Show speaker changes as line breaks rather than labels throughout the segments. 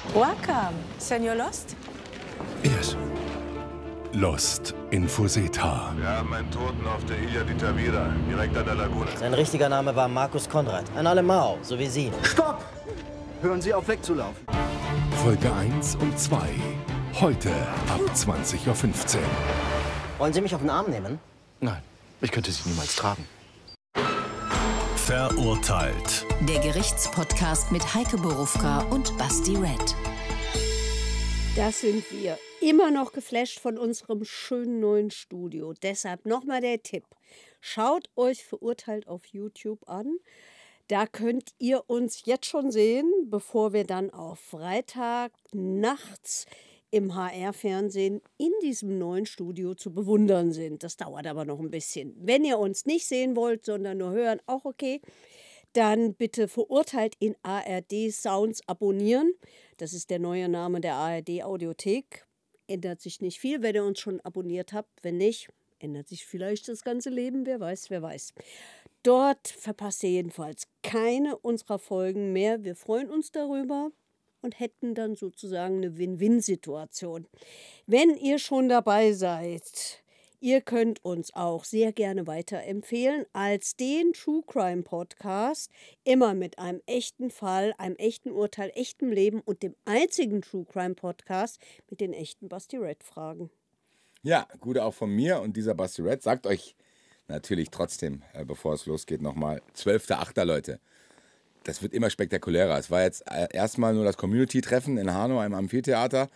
Welcome, Senor Lost.
Yes. Lost in Fuseta.
Wir haben einen Toten auf der Ilha di Tavira, direkt an der Lagune.
Sein richtiger Name war Markus Konrad. Ein Alemao, so wie Sie.
Stopp! Hören Sie auf wegzulaufen.
Folge 1 und 2. Heute ab 20:15 Uhr.
Wollen Sie mich auf den Arm nehmen?
Nein, ich könnte Sie niemals tragen.
Verurteilt.
Der Gerichtspodcast mit Heike Borufka und Basti Red.
Das sind wir. Immer noch geflasht von unserem schönen neuen Studio. Deshalb nochmal der Tipp. Schaut euch Verurteilt auf YouTube an. Da könnt ihr uns jetzt schon sehen, bevor wir dann auf Freitag nachts im HR-Fernsehen in diesem neuen Studio zu bewundern sind. Das dauert aber noch ein bisschen. Wenn ihr uns nicht sehen wollt, sondern nur hören, auch okay, dann bitte Verurteilt in ARD Sounds abonnieren. Das ist der neue Name der ARD Audiothek. Ändert sich nicht viel, wenn ihr uns schon abonniert habt. Wenn nicht, ändert sich vielleicht das ganze Leben. Wer weiß, wer weiß. Dort verpasst ihr jedenfalls keine unserer Folgen mehr. Wir freuen uns darüber und hätten dann sozusagen eine Win-Win-Situation. Wenn ihr schon dabei seid, ihr könnt uns auch sehr gerne weiterempfehlen als den True Crime Podcast, immer mit einem echten Fall, einem echten Urteil, echtem Leben und dem einzigen True Crime Podcast mit den echten Basti Red Fragen.
Ja, Gute auch von mir und dieser Basti Red. Sagt euch natürlich trotzdem, bevor es losgeht, nochmal 12.8. Leute. Das wird immer spektakulärer. Es war jetzt erstmal nur das Community-Treffen in Hanau im Amphitheater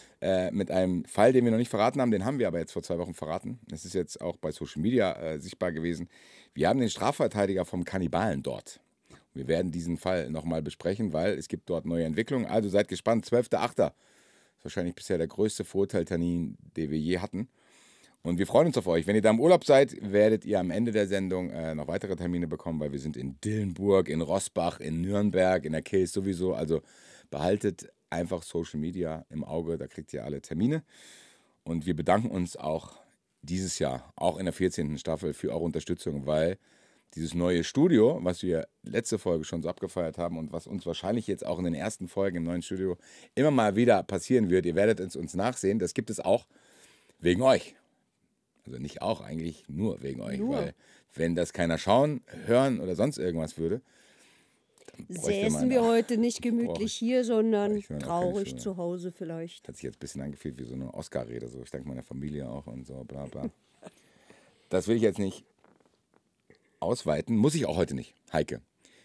mit einem Fall, den wir noch nicht verraten haben. Den haben wir aber jetzt vor 2 Wochen verraten. Das ist jetzt auch bei Social Media sichtbar gewesen. Wir haben den Strafverteidiger vom Kannibalen dort. Wir werden diesen Fall nochmal besprechen, weil es gibt dort neue Entwicklungen. Also seid gespannt. 12.8. ist wahrscheinlich bisher der größte Verurteiltermin, den wir je hatten. Und wir freuen uns auf euch. Wenn ihr da im Urlaub seid, werdet ihr am Ende der Sendung noch weitere Termine bekommen, weil wir sind in Dillenburg, in Rossbach, in Nürnberg, in der Case sowieso. Also behaltet einfach Social Media im Auge, da kriegt ihr alle Termine. Und wir bedanken uns auch dieses Jahr, auch in der 14. Staffel, für eure Unterstützung, weil dieses neue Studio, was wir letzte Folge schon so abgefeiert haben und was uns wahrscheinlich jetzt auch in den ersten Folgen im neuen Studio immer mal wieder passieren wird, ihr werdet es uns nachsehen, das gibt es auch wegen euch. Also nicht auch, eigentlich nur wegen euch, weil wenn das keiner schauen, hören oder sonst irgendwas würde, dann
säßen wir heute nicht gemütlich hier, sondern traurig zu Hause vielleicht.
Hat sich jetzt ein bisschen angefühlt wie so eine Oscar-Rede, so ich danke meiner Familie auch und so, bla bla. Das will ich jetzt nicht ausweiten, muss ich auch heute nicht, Heike.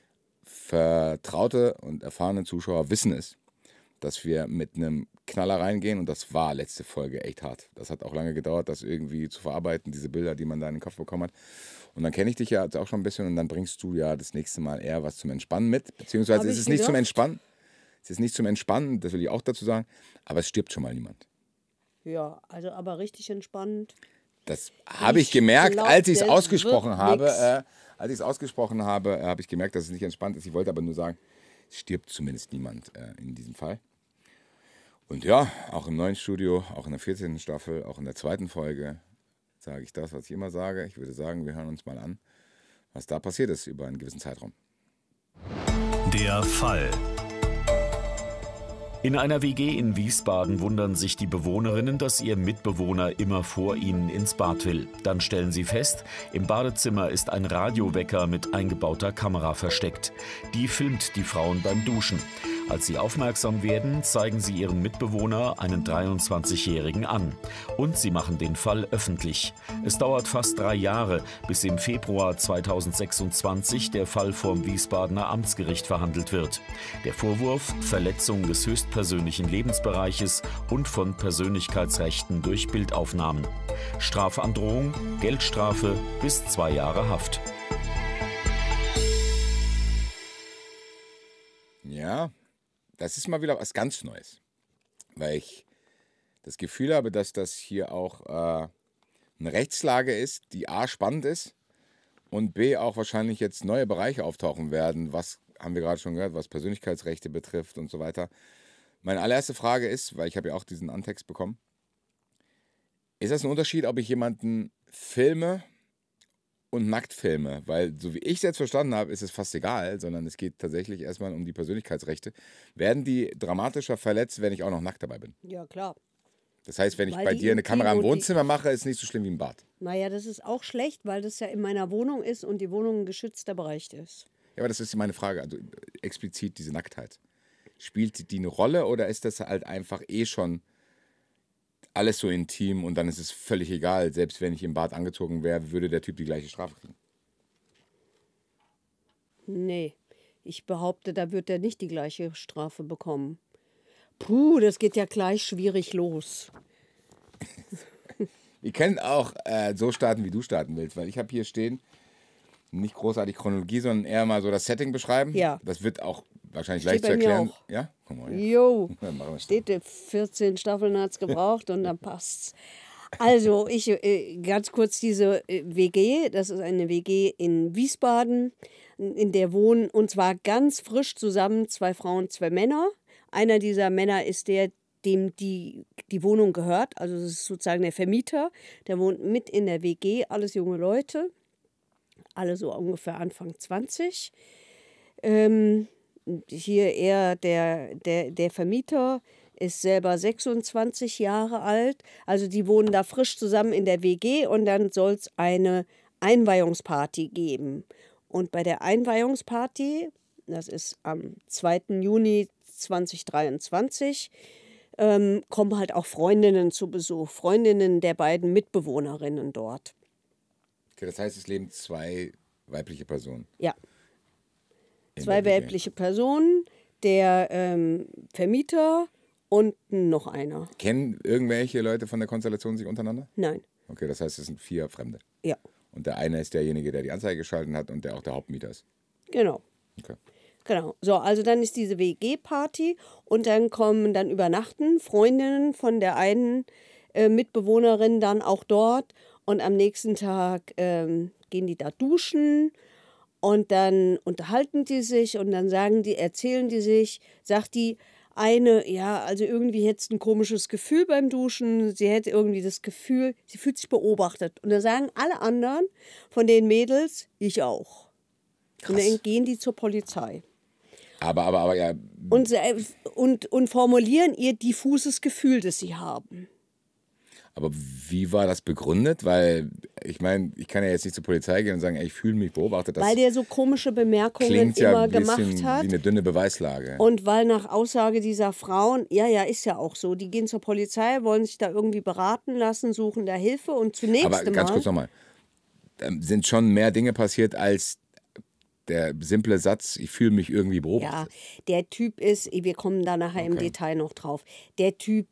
Vertraute und erfahrene Zuschauer wissen es, dass wir mit einem Knaller reingehen und das war letzte Folge echt hart. Das hat auch lange gedauert, das irgendwie zu verarbeiten, diese Bilder, die man da in den Kopf bekommen hat. Und dann kenne ich dich ja auch schon ein bisschen und dann bringst du ja das nächste Mal eher was zum Entspannen mit. Beziehungsweise ist es nicht zum Entspannen. Es ist nicht zum Entspannen, das will ich auch dazu sagen, aber es stirbt schon mal niemand.
Ja, also aber richtig entspannend.
Das habe ich gemerkt, als ich es ausgesprochen habe. Habe ich gemerkt, dass es nicht entspannt ist. Ich wollte aber nur sagen, es stirbt zumindest niemand in diesem Fall. Und ja, auch im neuen Studio, auch in der 14. Staffel, auch in der 2. Folge sage ich das, was ich immer sage. Ich würde sagen, wir hören uns mal an, was da passiert ist über einen gewissen Zeitraum.
Der Fall.
In einer WG in Wiesbaden wundern sich die Bewohnerinnen, dass ihr Mitbewohner immer vor ihnen ins Bad will. Dann stellen sie fest, im Badezimmer ist ein Radiowecker mit eingebauter Kamera versteckt. Die filmt die Frauen beim Duschen. Als sie aufmerksam werden, zeigen sie ihren Mitbewohner, einen 23-Jährigen, an. Und sie machen den Fall öffentlich. Es dauert fast 3 Jahre, bis im Februar 2026 der Fall vorm Wiesbadener Amtsgericht verhandelt wird. Der Vorwurf: Verletzung des höchstpersönlichen Lebensbereiches und von Persönlichkeitsrechten durch Bildaufnahmen. Strafandrohung: Geldstrafe bis 2 Jahre Haft.
Ja, das ist mal wieder was ganz Neues, weil ich das Gefühl habe, dass das hier auch eine Rechtslage ist, die A, spannend ist und B, auch wahrscheinlich jetzt neue Bereiche auftauchen werden, was haben wir gerade schon gehört, was Persönlichkeitsrechte betrifft und so weiter. Meine allererste Frage ist, weil ich habe ja auch diesen Antext bekommen, ist das ein Unterschied, ob ich jemanden filme und Nacktfilme, weil so wie ich es jetzt verstanden habe, ist es fast egal, sondern es geht tatsächlich erstmal um die Persönlichkeitsrechte. Werden die dramatischer verletzt, wenn ich auch noch nackt dabei bin?
Ja, klar.
Das heißt, wenn ich
Weil
bei
die
dir eine Kamera im
Intim- und
Wohnzimmer mache, ist es nicht so schlimm wie im Bad.
Naja, das ist auch schlecht, weil das ja in meiner Wohnung ist und die Wohnung ein geschützter Bereich ist.
Ja, aber das ist meine Frage, also explizit diese Nacktheit. Spielt die eine Rolle oder ist das halt einfach schon alles so intim und dann ist es völlig egal, selbst wenn ich im Bad angezogen wäre, würde der Typ die gleiche Strafe kriegen?
Nee, ich behaupte, da wird er nicht die gleiche Strafe bekommen. Puh, das geht ja gleich schwierig los.
Wir können auch so starten, wie du starten willst, weil ich habe hier stehen, nicht großartig Chronologie, sondern eher mal so das Setting beschreiben.
Ja.
Das wird auch wahrscheinlich
Steht
leicht zu
bei mir
erklären.
auch.
Ja? Guck mal,
Jo,
Dann machen wir es.
steht 14 Staffeln hat es gebraucht und dann passt's. Also, ganz kurz diese WG, das ist eine WG in Wiesbaden, in der wohnen, und zwar ganz frisch zusammen 2 Frauen, 2 Männer. Einer dieser Männer ist der, dem die Wohnung gehört, also das ist sozusagen der Vermieter, der wohnt mit in der WG, alles junge Leute, alle so ungefähr Anfang 20. Hier eher der Vermieter ist selber 26 Jahre alt, also die wohnen da frisch zusammen in der WG und dann soll es eine Einweihungsparty geben. Und bei der Einweihungsparty, das ist am 2. Juni 2023, kommen halt auch Freundinnen zu Besuch, Freundinnen der beiden Mitbewohnerinnen dort.
Okay, das heißt, es leben 2 weibliche Personen.
Ja.
in
2
der WG.
weibliche Personen, der Vermieter und noch einer.
Kennen irgendwelche Leute von der Konstellation sich untereinander?
Nein.
Okay, das heißt, es sind 4 Fremde.
Ja,
Und der eine ist derjenige, der die Anzeige geschaltet hat und der auch der Hauptmieter ist.
genau.
Okay.
Genau. So, also dann ist diese WG-Party und dann kommen dann übernachten Freundinnen von der einen Mitbewohnerin dann auch dort und am nächsten Tag gehen die da duschen und dann unterhalten die sich und dann erzählen die sich, sagt die eine, ja, also irgendwie hätte es ein komisches Gefühl beim Duschen, sie hätte irgendwie das Gefühl, sie fühlt sich beobachtet. Und dann sagen alle anderen von den Mädels, ich auch. Und dann gehen die zur Polizei.
Aber ja,
Und formulieren ihr diffuses Gefühl, das sie haben.
aber wie war das begründet? Weil, ich meine, ich kann ja jetzt nicht zur Polizei gehen und sagen, ey, ich fühle mich beobachtet. Das
Weil der so komische Bemerkungen
klingt ja
immer
ein bisschen
gemacht hat.
wie eine dünne Beweislage.
Und weil nach Aussage dieser Frauen, ja, ist ja auch so, die gehen zur Polizei, wollen sich da irgendwie beraten lassen, suchen da Hilfe und zunächst
Aber ganz kurz nochmal, sind schon mehr Dinge passiert als der simple Satz, ich fühle mich irgendwie beobachtet.
Ja, der Typ ist, wir kommen da nachher im Detail noch drauf, der Typ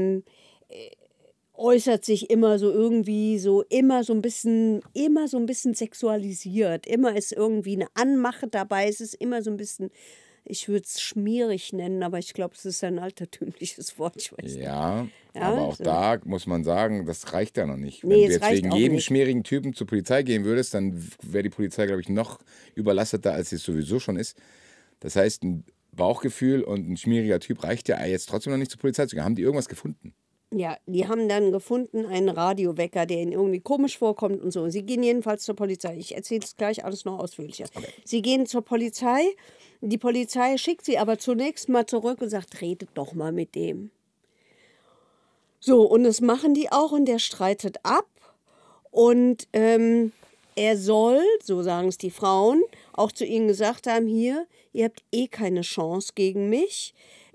äußert sich immer so irgendwie immer so ein bisschen sexualisiert. Immer ist irgendwie eine Anmache dabei. Es ist immer so ein bisschen, ich würde es schmierig nennen, aber ich glaube, es ist ein altertümliches Wort. Ich weiß nicht.
Ja, aber auch
so.
da muss man sagen, das reicht ja noch nicht.
Nee,
Wenn
es
du jetzt
reicht
wegen
auch
jedem
nicht.
schmierigen Typen zur Polizei gehen würdest, dann wäre die Polizei, glaube ich, noch überlasteter, als sie es sowieso schon ist. Das heißt, ein Bauchgefühl und ein schmieriger Typ reicht ja jetzt trotzdem noch nicht zur Polizei zu gehen. Haben die irgendwas gefunden?
Ja, die haben dann gefunden einen Radiowecker, der ihnen irgendwie komisch vorkommt und so. Sie gehen jedenfalls zur Polizei. Ich erzähle es gleich alles noch ausführlicher. Okay. Sie gehen zur Polizei. Die Polizei schickt sie aber zunächst mal zurück und sagt, redet doch mal mit dem. So, und das machen die auch und der streitet ab. Und er soll, so sagen es die Frauen, auch zu ihnen gesagt haben, hier, ihr habt eh keine Chance gegen mich.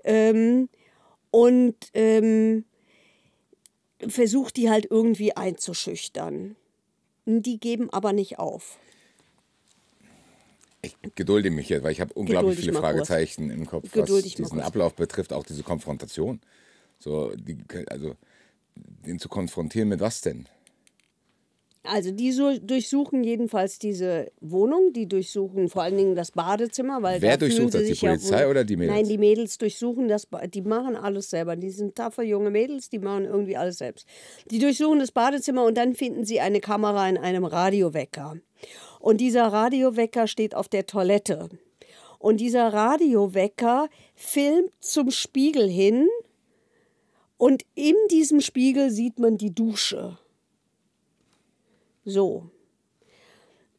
Versucht die halt irgendwie einzuschüchtern. Die geben aber nicht auf.
Ich gedulde mich jetzt, weil ich habe unglaublich viele
mal kurz.
Fragezeichen im Kopf,
Geduld
was
dich mal
diesen
kurz.
Ablauf betrifft, auch diese Konfrontation. Also den zu konfrontieren mit was denn?
Also die durchsuchen jedenfalls diese Wohnung, die durchsuchen vor allen Dingen das Badezimmer. Weil
Wer
da fühlen
durchsucht das,
sie
die
sich ja
Polizei
wohl-
oder die Mädels?
Nein, die Mädels durchsuchen das, die machen alles selber. Die sind taffe junge Mädels, die machen irgendwie alles selbst. Die durchsuchen das Badezimmer und dann finden sie eine Kamera in einem Radiowecker. Und dieser Radiowecker steht auf der Toilette. Und dieser Radiowecker filmt zum Spiegel hin und in diesem Spiegel sieht man die Dusche. So.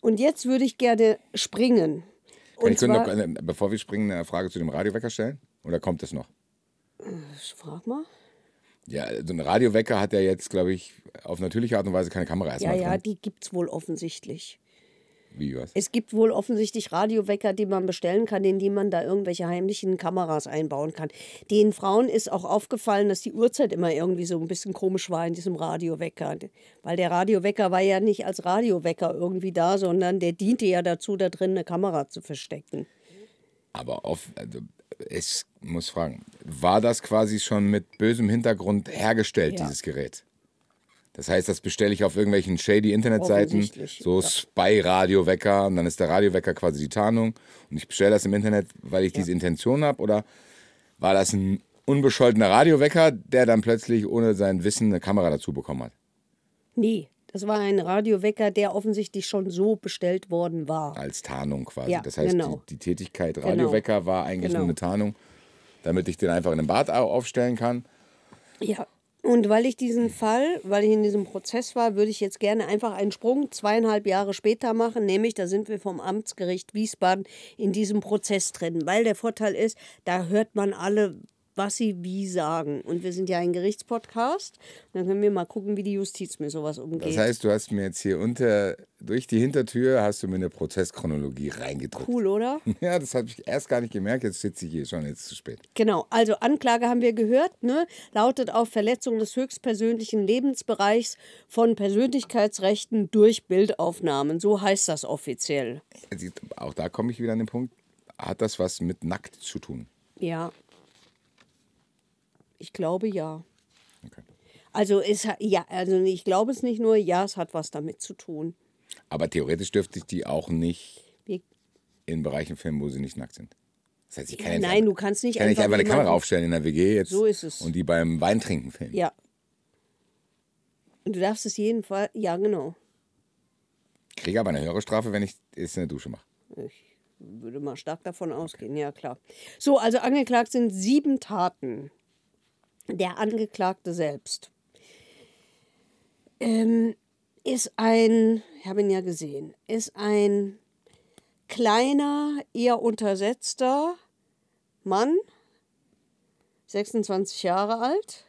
Und jetzt würde ich gerne springen.
Kann ich noch, bevor wir springen, eine Frage zu dem Radiowecker stellen? Oder kommt das noch?
Frag mal.
Ja, so ein Radiowecker hat ja jetzt, glaube ich, auf natürliche Art und Weise keine Kamera erstmal
Ja,
drin.
die gibt es wohl offensichtlich.
Wie, was?
Es gibt wohl offensichtlich Radiowecker, die man bestellen kann, in die man da irgendwelche heimlichen Kameras einbauen kann. Den Frauen ist auch aufgefallen, dass die Uhrzeit immer irgendwie so ein bisschen komisch war in diesem Radiowecker. Weil der Radiowecker war ja nicht als Radiowecker irgendwie da, sondern der diente ja dazu, da drin eine Kamera zu verstecken.
Aber ich muss fragen, war das quasi schon mit bösem Hintergrund hergestellt,
Ja.
dieses Gerät? Das heißt, das bestelle ich auf irgendwelchen shady Internetseiten,
Offensichtlich,
so
ja.
Spy-Radiowecker, und dann ist der Radiowecker quasi die Tarnung. Und ich bestelle das im Internet, weil ich diese Intention habe? Oder war das ein unbescholtener Radiowecker, der dann plötzlich ohne sein Wissen eine Kamera dazu bekommen hat?
Nee, das war ein Radiowecker, der offensichtlich schon so bestellt worden war.
Als Tarnung quasi.
Ja,
das heißt,
genau.
die Tätigkeit Radiowecker war eigentlich nur eine Tarnung, damit ich den einfach in einem Bad aufstellen kann.
Ja, und weil ich in diesem Prozess war, würde ich jetzt gerne einfach einen Sprung 2,5 Jahre später machen, nämlich da sind wir vom Amtsgericht Wiesbaden in diesem Prozess drin, weil der Vorteil ist, da hört man alle, was sie wie sagen. Und wir sind ja ein Gerichtspodcast. Dann können wir mal gucken, wie die Justiz mit sowas umgeht.
Das heißt, du hast mir jetzt hier durch die Hintertür hast du mir eine Prozesschronologie reingedrückt.
Cool, oder?
Ja, das habe ich erst gar nicht gemerkt. Jetzt sitze ich hier schon, jetzt ist es zu spät.
Genau, also Anklage haben wir gehört, ne? Lautet auf Verletzung des höchstpersönlichen Lebensbereichs von Persönlichkeitsrechten durch Bildaufnahmen. So heißt das offiziell.
Auch da komme ich wieder an den Punkt. Hat das was mit nackt zu tun?
Ja. Ich glaube ja.
Okay.
Also ich glaube es nicht nur, ja, es hat was damit zu tun.
Aber theoretisch dürfte ich die auch nicht
Wie-
in Bereichen filmen, wo sie nicht nackt sind. Das heißt, ich kann
Nein, du kannst nicht
kann ich einfach eine
jemanden-
Kamera aufstellen in der WG jetzt
So ist es.
und die beim Weintrinken filmen.
Ja. Und du darfst es jeden Fall, ja genau.
Kriege aber eine höhere Strafe, wenn ich es in der Dusche mache.
Ich würde mal stark davon ausgehen, ja klar. So, also angeklagt sind 7 Taten. Der Angeklagte selbst ist ich habe ihn ja gesehen, ist ein kleiner, eher untersetzter Mann, 26 Jahre alt.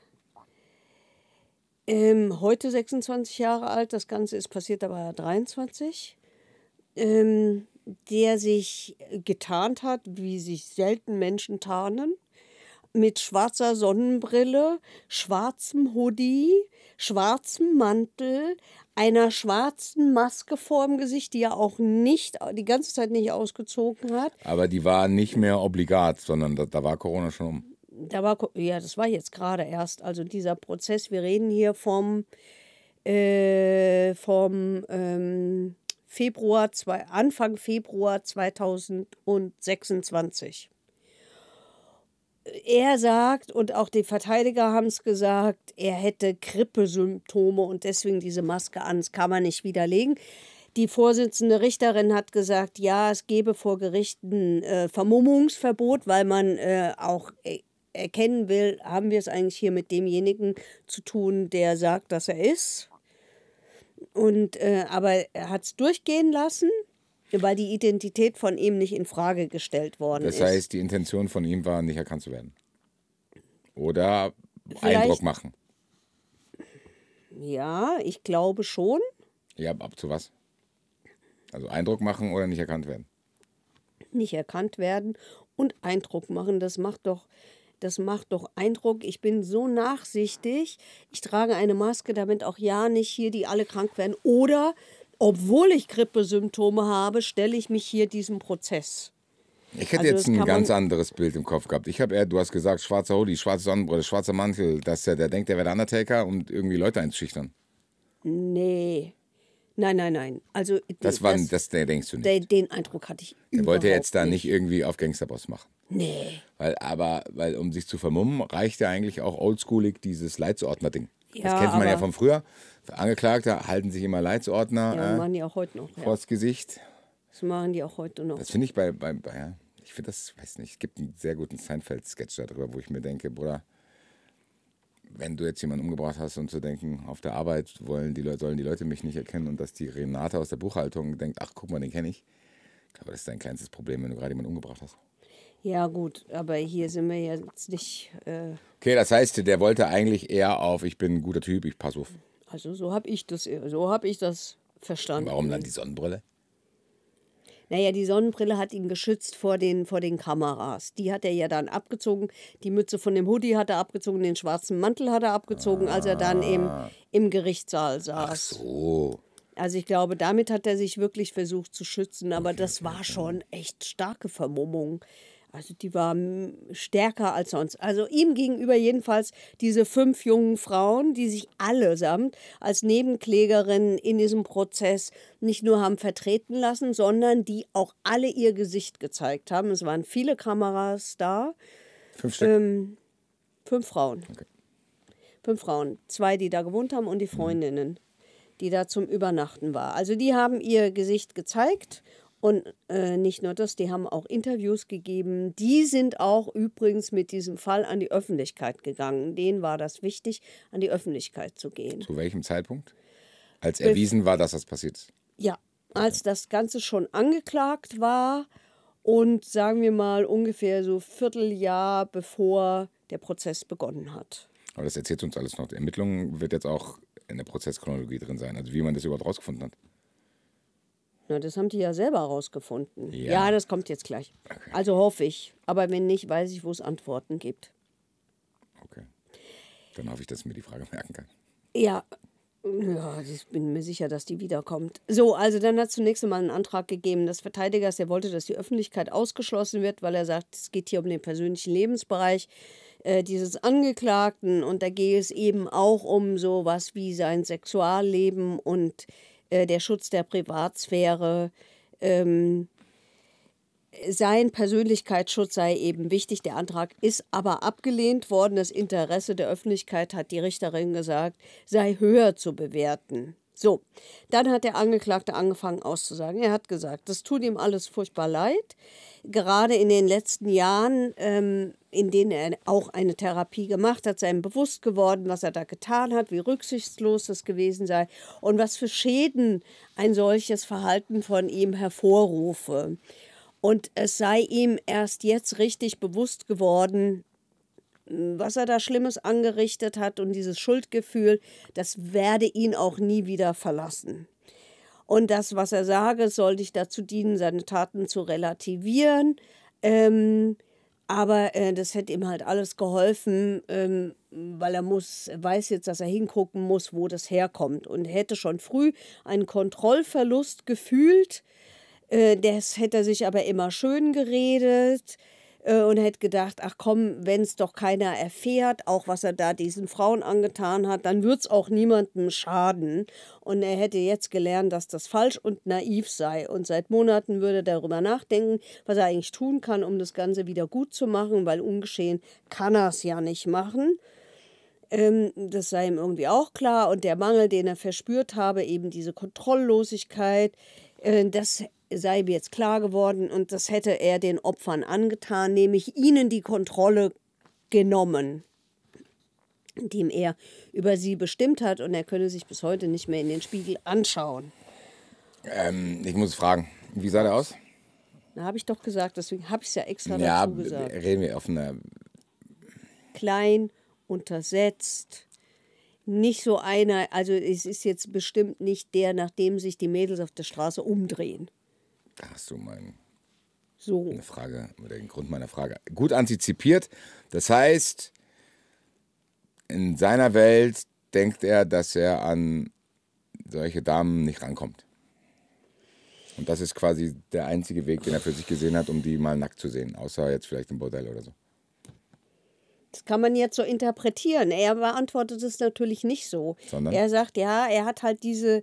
Heute 26 Jahre alt, das Ganze ist passiert, da war er 23. Der sich getarnt hat, wie sich selten Menschen tarnen. Mit schwarzer Sonnenbrille, schwarzem Hoodie, schwarzem Mantel, einer schwarzen Maske vorm Gesicht, die er auch die ganze Zeit nicht ausgezogen hat.
Aber die war nicht mehr obligat, sondern da war Corona schon um.
Das war jetzt gerade erst, also dieser Prozess, wir reden hier vom Anfang Februar 2026. Er sagt, und auch die Verteidiger haben es gesagt, er hätte Grippesymptome und deswegen diese Maske an. Das kann man nicht widerlegen. Die Vorsitzende Richterin hat gesagt, ja, es gebe vor Gerichten Vermummungsverbot, weil man auch erkennen will, haben wir es eigentlich hier mit demjenigen zu tun, der sagt, dass er ist. Aber er hat es durchgehen lassen, weil die Identität von ihm nicht in Frage gestellt worden ist.
Das heißt, die Intention von ihm war, nicht erkannt zu werden. Oder
Vielleicht-
Eindruck machen.
Ja, ich glaube schon.
Ja, ab zu was? Also Eindruck machen oder nicht erkannt werden?
Nicht erkannt werden und Eindruck machen, das macht doch Eindruck. Ich bin so nachsichtig. Ich trage eine Maske, damit auch ja nicht hier die alle krank werden. Oder, obwohl ich Grippesymptome habe, stelle ich mich hier diesem Prozess.
Ich hätte
Also
jetzt
das
ein
kann
ganz
man-
anderes Bild im Kopf gehabt. Du hast gesagt, schwarzer Hoodie, schwarze Sonnenbrille, schwarzer Mantel, der denkt, der wäre der Undertaker, um irgendwie Leute einzuschüchtern.
Nee. Nein. Also
Das denkst du nicht.
den Eindruck hatte ich
Er
überhaupt
wollte jetzt da nicht irgendwie auf Gangsterboss machen.
Nee.
Weil um sich zu vermummen, reicht ja eigentlich auch oldschoolig dieses Leitsordner-Ding. Das
Ja,
kennt man ja
aber-
von früher. Angeklagte halten sich immer Leitsordner
Ja, machen die auch heute noch. Ja.
vors Gesicht.
Das machen die auch heute noch.
Das finde ich ich finde das, weiß nicht, es gibt einen sehr guten Seinfeld-Sketch darüber, wo ich mir denke, Bruder, wenn du jetzt jemanden umgebracht hast und zu denken, auf der Arbeit sollen die Leute mich nicht erkennen und dass die Renate aus der Buchhaltung denkt, ach guck mal, den kenne ich. Ich glaube, das ist dein kleinstes Problem, wenn du gerade jemanden umgebracht hast.
Ja gut, aber hier sind wir jetzt nicht...
Okay, das heißt, der wollte eigentlich eher auf, ich bin ein guter Typ, ich pass auf.
Also so habe ich das verstanden.
Warum dann die Sonnenbrille?
Naja, die Sonnenbrille hat ihn geschützt vor den Kameras. Die hat er ja dann abgezogen. Die Mütze von dem Hoodie hat er abgezogen, den schwarzen Mantel hat er abgezogen, als er dann im Gerichtssaal saß.
Ach so.
Also ich glaube, damit hat er sich wirklich versucht zu schützen, aber das war schon echt starke Vermummung. Also die war stärker als sonst. Also ihm gegenüber jedenfalls diese 5 jungen Frauen, die sich allesamt als Nebenklägerinnen in diesem Prozess nicht nur haben vertreten lassen, sondern die auch alle ihr Gesicht gezeigt haben. Es waren viele Kameras da.
5 Stück?
5 Frauen.
Okay.
5 Frauen. 2, die da gewohnt haben und die Freundinnen, die da zum Übernachten war. Also die haben ihr Gesicht gezeigt. Und nicht nur das, die haben auch Interviews gegeben. Die sind auch übrigens mit diesem Fall an die Öffentlichkeit gegangen. Denen war das wichtig, an die Öffentlichkeit zu gehen.
Zu welchem Zeitpunkt? Als erwiesen war, dass das passiert ist?
Ja, als das Ganze schon angeklagt war und sagen wir mal ungefähr so Vierteljahr bevor der Prozess begonnen hat.
Aber das erzählt uns alles noch. Die Ermittlung wird jetzt auch in der Prozesschronologie drin sein. Also wie man das überhaupt rausgefunden hat.
Na, das haben die ja selber rausgefunden.
Ja.
Ja, das kommt jetzt gleich.
Okay.
Also hoffe ich. Aber wenn nicht, weiß ich, wo es Antworten gibt.
Okay. Dann hoffe ich, dass ich mir die Frage merken kann.
Ja, ich bin mir sicher, dass die wiederkommt. So, also dann hat es zunächst einmal einen Antrag gegeben des Verteidigers, der wollte, dass die Öffentlichkeit ausgeschlossen wird, weil er sagt, es geht hier um den persönlichen Lebensbereich dieses Angeklagten und da gehe es eben auch um sowas wie sein Sexualleben und der Schutz der Privatsphäre. Sein Persönlichkeitsschutz sei eben wichtig. Der Antrag ist aber abgelehnt worden. Das Interesse der Öffentlichkeit, hat die Richterin gesagt, sei höher zu bewerten. So, dann hat der Angeklagte angefangen auszusagen. Er hat gesagt, das tut ihm alles furchtbar leid. Gerade in den letzten Jahren, in denen er auch eine Therapie gemacht hat, sei ihm bewusst geworden, was er da getan hat, wie rücksichtslos das gewesen sei und was für Schäden ein solches Verhalten von ihm hervorrufe. Und es sei ihm erst jetzt richtig bewusst geworden, was er da Schlimmes angerichtet hat und dieses Schuldgefühl, das werde ihn auch nie wieder verlassen. Und das, was er sage, soll nicht dazu dienen, seine Taten zu relativieren. Aber das hätte ihm halt alles geholfen, weil er weiß jetzt, dass er hingucken muss, wo das herkommt. Und er hätte schon früh einen Kontrollverlust gefühlt. Das hätte er sich aber immer schön geredet. Und hätte gedacht, ach komm, wenn es doch keiner erfährt, auch was er da diesen Frauen angetan hat, dann wird es auch niemandem schaden. Und er hätte jetzt gelernt, dass das falsch und naiv sei. Und seit Monaten würde er darüber nachdenken, was er eigentlich tun kann, um das Ganze wieder gut zu machen, weil ungeschehen kann er es ja nicht machen. Das sei ihm irgendwie auch klar. Und der Mangel, den er verspürt habe, eben diese Kontrolllosigkeit, das sei mir jetzt klar geworden und das hätte er den Opfern angetan, nämlich ihnen die Kontrolle genommen, indem er über sie bestimmt hat und er könne sich bis heute nicht mehr in den Spiegel anschauen.
Ich muss fragen, wie sah der aus?
Na, habe ich doch gesagt, deswegen habe ich es ja extra dazu gesagt.
Ja, reden wir auf einer...
Klein, untersetzt, nicht so einer, also es ist jetzt bestimmt nicht der, nachdem sich die Mädels auf der Straße umdrehen.
Da hast du eine Frage, oder den Grund meiner Frage gut antizipiert. Das heißt, in seiner Welt denkt er, dass er an solche Damen nicht rankommt. Und das ist quasi der einzige Weg, den er für sich gesehen hat, um die mal nackt zu sehen. Außer jetzt vielleicht im Bordell oder so.
Das kann man jetzt so interpretieren. Er beantwortet es natürlich nicht so.
Sondern?
Er sagt, ja, er hat halt diese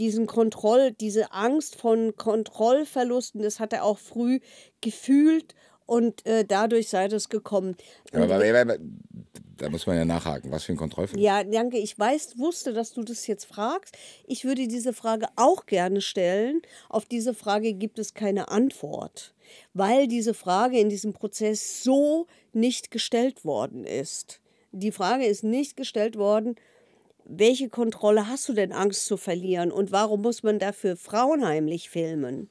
Angst von Kontrollverlusten, das hat er auch früh gefühlt und dadurch sei das gekommen.
Aber da muss man ja nachhaken. Was für ein Kontrollverlust?
Ja, danke. Ich wusste, dass du das jetzt fragst. Ich würde diese Frage auch gerne stellen. Auf diese Frage gibt es keine Antwort, weil diese Frage in diesem Prozess so nicht gestellt worden ist. die Frage ist nicht gestellt worden, welche Kontrolle hast du denn Angst zu verlieren und warum muss man dafür Frauen heimlich filmen?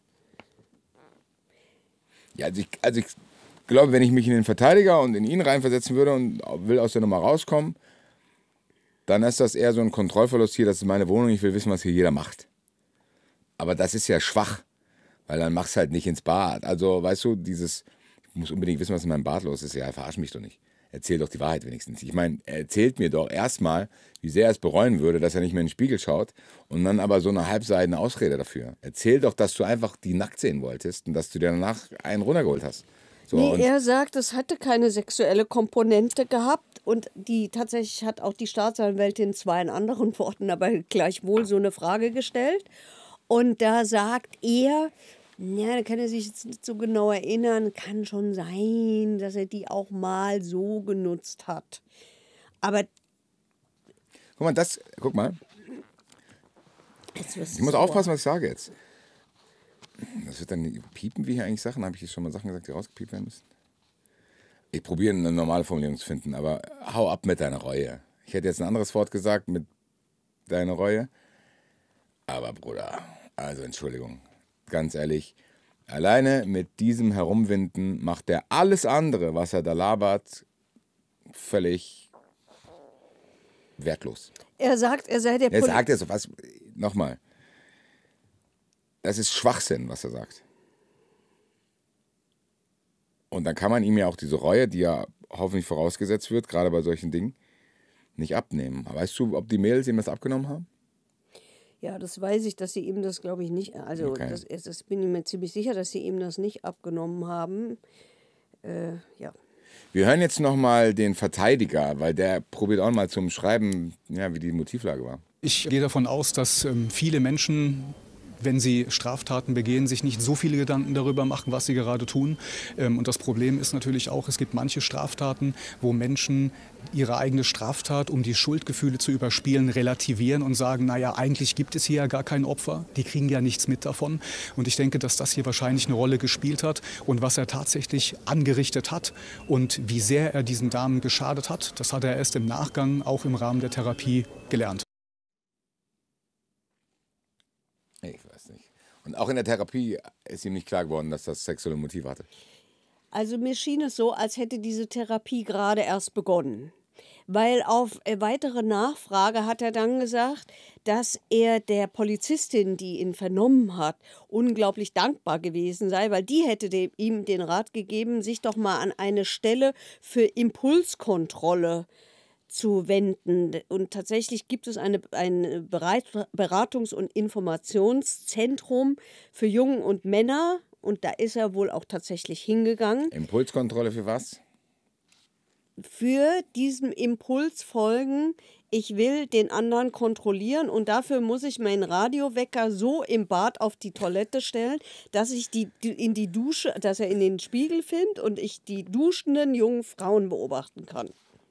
Ja, also ich glaube, wenn ich mich in den Verteidiger und in ihn reinversetzen würde und will aus der Nummer rauskommen, dann ist das eher so ein Kontrollverlust hier, das ist meine Wohnung, ich will wissen, was hier jeder macht. Aber das ist ja schwach, weil dann mach's halt nicht ins Bad. Also, weißt du, ich muss unbedingt wissen, was in meinem Bad los ist. Ja, verarsch mich doch nicht. Erzähl doch die Wahrheit wenigstens. Ich meine, er erzählt mir doch erstmal, wie sehr er es bereuen würde, dass er nicht mehr in den Spiegel schaut und dann aber so eine halbseidene Ausrede dafür. Erzähl doch, dass du einfach die nackt sehen wolltest und dass du dir danach einen runtergeholt hast. So,
nee, er sagt, es hatte keine sexuelle Komponente gehabt und tatsächlich hat auch die Staatsanwältin zwar in anderen Worten, aber gleichwohl so eine Frage gestellt. Und da sagt er, ja, da kann er sich jetzt nicht so genau erinnern, kann schon sein, dass er die auch mal so genutzt hat. Aber
guck mal. Ich muss aufpassen, was ich sage jetzt. Das wird dann, piepen wir hier eigentlich Sachen? Habe ich hier schon mal Sachen gesagt, die rausgepiept werden müssen? Ich probiere eine normale Formulierung zu finden, aber hau ab mit deiner Reue. Ich hätte jetzt ein anderes Wort gesagt mit deiner Reue. Aber Bruder, also Entschuldigung, ganz ehrlich, alleine mit diesem Herumwinden macht er alles andere, was er da labert, völlig wertlos.
er sagt, er sei der
Er sagt ja so was, nochmal, das ist Schwachsinn, was er sagt. Und dann kann man ihm ja auch diese Reue, die ja hoffentlich vorausgesetzt wird, gerade bei solchen Dingen, nicht abnehmen. Weißt du, ob die Mädels ihm das abgenommen haben?
Ja, das weiß ich, dass sie ihm das, glaube ich, nicht, also
Okay.
das bin ich mir ziemlich sicher, dass sie ihm das nicht abgenommen haben. Ja.
Wir hören jetzt nochmal den Verteidiger, weil der probiert auch mal zum Schreiben, ja, wie die Motivlage war.
Ich gehe davon aus, dass viele Menschen, wenn sie Straftaten begehen, sich nicht so viele Gedanken darüber machen, was sie gerade tun. Und das Problem ist natürlich auch, es gibt manche Straftaten, wo Menschen ihre eigene Straftat, um die Schuldgefühle zu überspielen, relativieren und sagen, naja, eigentlich gibt es hier ja gar kein Opfer, die kriegen ja nichts mit davon. Und ich denke, dass das hier wahrscheinlich eine Rolle gespielt hat und was er tatsächlich angerichtet hat und wie sehr er diesen Damen geschadet hat, das hat er erst im Nachgang, auch im Rahmen der Therapie, gelernt.
Ich weiß nicht. Und auch in der Therapie ist ihm nicht klar geworden, dass das sexuelle Motive hatte.
Also mir schien es so, als hätte diese Therapie gerade erst begonnen. Weil auf weitere Nachfrage hat er dann gesagt, dass er der Polizistin, die ihn vernommen hat, unglaublich dankbar gewesen sei, weil die hätte ihm den Rat gegeben, sich doch mal an eine Stelle für Impulskontrolle zu wenden. Und tatsächlich gibt es ein Beratungs- und Informationszentrum für Jungen und Männer. Und da ist er wohl auch tatsächlich hingegangen.
Impulskontrolle für was?
Für diesem Impuls folgen, ich will den anderen kontrollieren und dafür muss ich meinen Radiowecker so im Bad auf die Toilette stellen, dass ich in die Dusche, dass er in den Spiegel filmt und ich die duschenden jungen Frauen beobachten kann.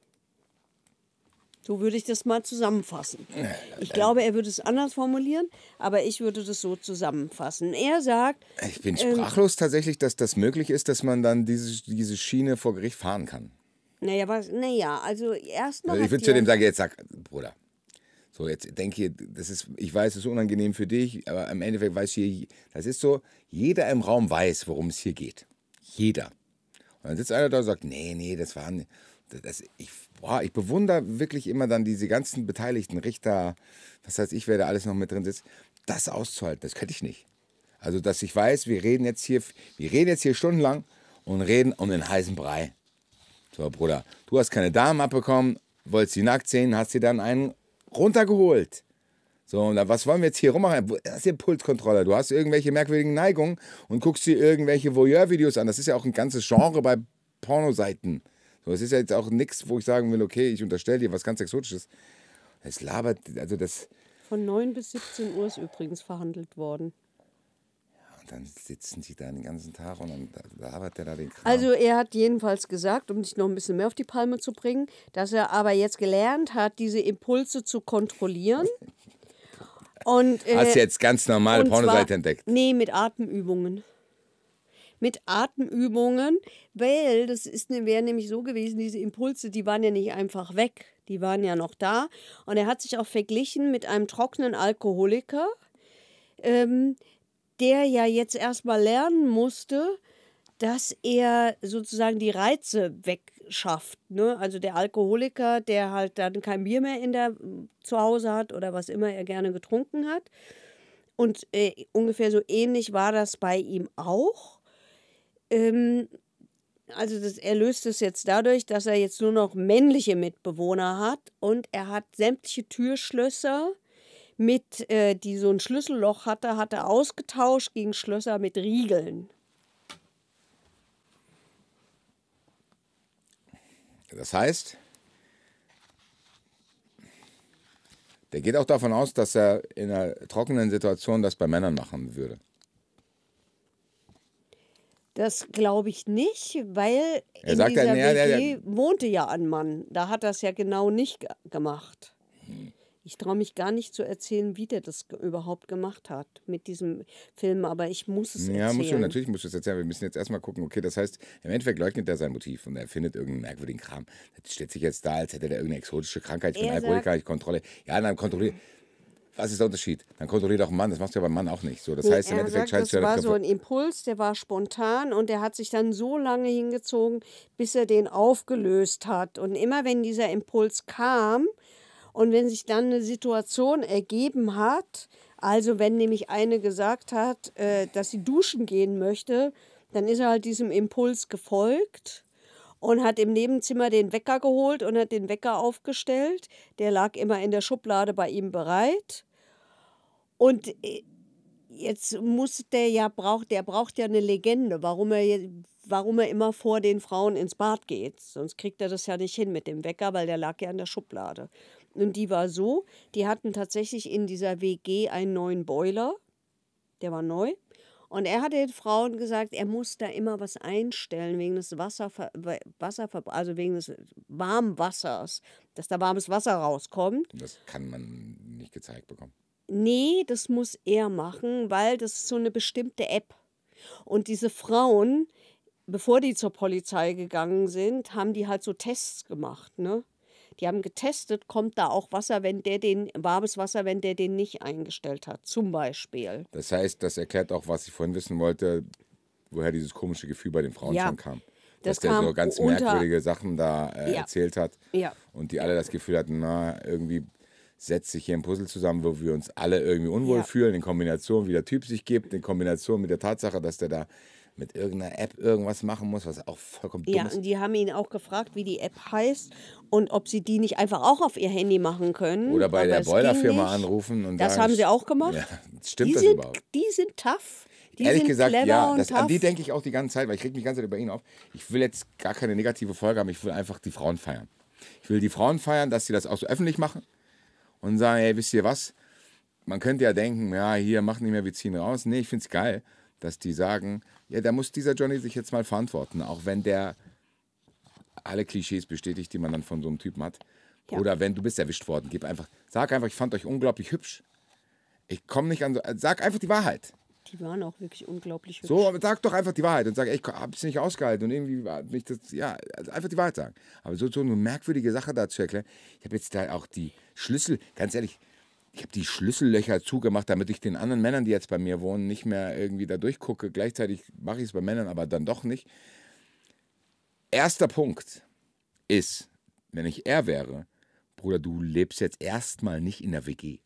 So würde ich das mal zusammenfassen. Ich glaube, er würde es anders formulieren, aber ich würde das so zusammenfassen. Er sagt...
Ich bin sprachlos tatsächlich, dass das möglich ist, dass man dann diese Schiene vor Gericht fahren kann.
Also erstmal...
Also ich würde zu dem sagen, jetzt sag, Bruder, so jetzt denke ich weiß, es ist unangenehm für dich, aber im Endeffekt weiß hier, das ist so, jeder im Raum weiß, worum es hier geht. Jeder. Und dann sitzt einer da und sagt, nee, das war... Ich bewundere wirklich immer dann diese ganzen beteiligten Richter, was heißt ich, wer da alles noch mit drin sitzt, das auszuhalten, das könnte ich nicht. Also, dass ich weiß, wir reden jetzt hier stundenlang und reden um den heißen Brei. So, Bruder, du hast keine Damen abbekommen, wolltest sie nackt sehen, hast sie dann einen runtergeholt. So, und was wollen wir jetzt hier rummachen? Das ist hier Impulskontrolle. Du hast irgendwelche merkwürdigen Neigungen und guckst dir irgendwelche Voyeur-Videos an. Das ist ja auch ein ganzes Genre bei Pornoseiten. So, es ist ja jetzt auch nichts, wo ich sagen will, okay, ich unterstelle dir was ganz Exotisches. Es labert, also das...
Von 9 bis 17 Uhr ist übrigens verhandelt worden.
Ja, und dann sitzen sie da den ganzen Tag und dann labert der da den Kram.
Also er hat jedenfalls gesagt, um dich noch ein bisschen mehr auf die Palme zu bringen, dass er aber jetzt gelernt hat, diese Impulse zu kontrollieren. Und,
hast du jetzt ganz normale Pornoseite entdeckt?
Nee, mit Atemübungen. mit Atemübungen, weil wäre nämlich so gewesen, diese Impulse, die waren ja nicht einfach weg, die waren ja noch da. Und er hat sich auch verglichen mit einem trockenen Alkoholiker, der ja jetzt erstmal lernen musste, dass er sozusagen die Reize wegschafft. Ne? Also der Alkoholiker, der halt dann kein Bier mehr zu Hause hat oder was immer er gerne getrunken hat. Und ungefähr so ähnlich war das bei ihm auch. Er löst es jetzt dadurch, dass er jetzt nur noch männliche Mitbewohner hat und er hat sämtliche Türschlösser die so ein Schlüsselloch hat er ausgetauscht gegen Schlösser mit Riegeln.
Das heißt, der geht auch davon aus, dass er in einer trockenen Situation das bei Männern machen würde.
Das glaube ich nicht, weil in
sagt
dieser
er,
WG wohnte ja ein Mann. Da hat er es ja genau nicht gemacht. Ich traue mich gar nicht zu erzählen, wie der das überhaupt gemacht hat mit diesem Film, aber ich muss es erzählen.
Ja, natürlich musst du es erzählen. Wir müssen jetzt erstmal gucken, okay, das heißt, im Endeffekt leugnet er sein Motiv und er findet irgendeinen merkwürdigen Kram. Das stellt sich jetzt da, als hätte er irgendeine exotische Krankheit, ich bin Alkoholiker, ich kontrolliere. Ja, dann kontrolliere. Was ist der Unterschied? Dann kontrolliert auch ein Mann, das machst du ja beim Mann auch nicht. So, das heißt, im Endeffekt
das war so ein Impuls, der war spontan und der hat sich dann so lange hingezogen, bis er den aufgelöst hat. Und immer wenn dieser Impuls kam, und wenn sich dann eine Situation ergeben hat, also wenn nämlich eine gesagt hat, dass sie duschen gehen möchte, dann ist er halt diesem Impuls gefolgt und hat im Nebenzimmer den Wecker geholt und hat den Wecker aufgestellt. Der lag immer in der Schublade bei ihm bereit. Und jetzt braucht ja eine Legende, warum er immer vor den Frauen ins Bad geht. Sonst kriegt er das ja nicht hin mit dem Wecker, weil der lag ja in der Schublade. Und die war so, die hatten tatsächlich in dieser WG einen neuen Boiler, der war neu. Und er hat den Frauen gesagt, er muss da immer was einstellen wegen des also wegen des warmen Wassers, dass da warmes Wasser rauskommt.
Das kann man nicht gezeigt bekommen.
Nee, das muss er machen, weil das ist so eine bestimmte App. Und diese Frauen, bevor die zur Polizei gegangen sind, haben die halt so Tests gemacht, ne? Die haben getestet, kommt da auch Wasser, warmes Wasser, wenn der den nicht eingestellt hat, zum Beispiel.
Das heißt, das erklärt auch, was ich vorhin wissen wollte, woher dieses komische Gefühl bei den Frauen schon kam. Dass der so ganz merkwürdige Sachen da erzählt hat.
Ja.
Und die alle das Gefühl hatten, irgendwie setzt sich hier ein Puzzle zusammen, wo wir uns alle irgendwie unwohl fühlen, in Kombination, wie der Typ sich gibt, in Kombination mit der Tatsache, dass der da mit irgendeiner App irgendwas machen muss, was auch vollkommen dumm ist.
Ja, und die haben ihn auch gefragt, wie die App heißt und ob sie die nicht einfach auch auf ihr Handy machen können.
Oder bei der Boilerfirma anrufen und
das
sagen,
haben sie auch gemacht.
Ja, stimmt das überhaupt?
Die sind tough.
Ehrlich gesagt, ja,
an
die denke ich auch die ganze Zeit, weil ich reg mich die ganze Zeit über ihn auf. Ich will jetzt gar keine negative Folge haben, ich will einfach die Frauen feiern. Ich will die Frauen feiern, dass sie das auch so öffentlich machen und sagen, hey, wisst ihr was? Man könnte ja denken, ja, hier, mach nicht mehr, wir ziehen raus. Nee, ich finde es geil, dass die sagen, ja, da muss dieser Johnny sich jetzt mal verantworten, auch wenn der alle Klischees bestätigt, die man dann von so einem Typen hat. Ja. Oder wenn du bist erwischt worden, sag einfach, ich fand euch unglaublich hübsch. Ich komme nicht an, sag einfach die Wahrheit.
Die waren auch wirklich unglaublich hübsch.
So, sag doch einfach die Wahrheit und sag, ich hab's nicht ausgehalten und irgendwie war nicht das, also einfach die Wahrheit sagen. Aber so eine merkwürdige Sache da zu erklären, ich habe jetzt da auch die Schlüssel, ganz ehrlich, ich habe die Schlüssellöcher zugemacht, damit ich den anderen Männern, die jetzt bei mir wohnen, nicht mehr irgendwie da durchgucke. Gleichzeitig mache ich es bei Männern, aber dann doch nicht. Erster Punkt ist, wenn ich er wäre, Bruder, du lebst jetzt erstmal nicht in der WG.